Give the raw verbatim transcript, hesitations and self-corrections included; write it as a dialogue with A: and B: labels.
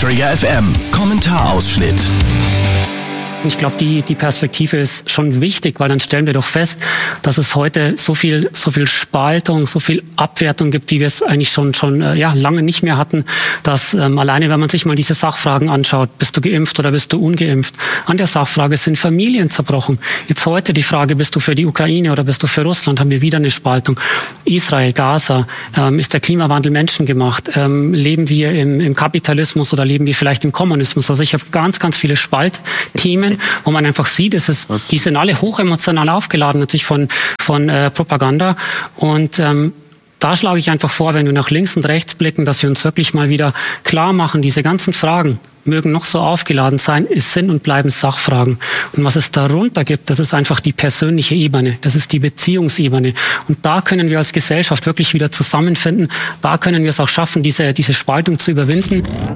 A: Trigger F M Kommentarausschnitt.
B: Ich glaube, die, die Perspektive ist schon wichtig, weil dann stellen wir doch fest, dass es heute so viel, so viel Spaltung, so viel Abwertung gibt, wie wir es eigentlich schon, schon äh, ja, lange nicht mehr hatten. Dass ähm, alleine, wenn man sich mal diese Sachfragen anschaut, bist du geimpft oder bist du ungeimpft? An der Sachfrage sind Familien zerbrochen. Jetzt heute die Frage, bist du für die Ukraine oder bist du für Russland? Haben wir wieder eine Spaltung. Israel, Gaza, ähm, ist der Klimawandel menschengemacht? Ähm, leben wir im, im Kapitalismus oder leben wir vielleicht im Kommunismus? Also ich habe ganz, ganz viele Spaltthemen, wo man einfach sieht, es ist, die sind alle hochemotional aufgeladen, natürlich von, von äh, Propaganda. Und ähm, da schlage ich einfach vor, wenn wir nach links und rechts blicken, dass wir uns wirklich mal wieder klar machen, diese ganzen Fragen mögen noch so aufgeladen sein, es sind und bleiben Sachfragen. Und was es darunter gibt, das ist einfach die persönliche Ebene, das ist die Beziehungsebene. Und da können wir als Gesellschaft wirklich wieder zusammenfinden, da können wir es auch schaffen, diese, diese Spaltung zu überwinden.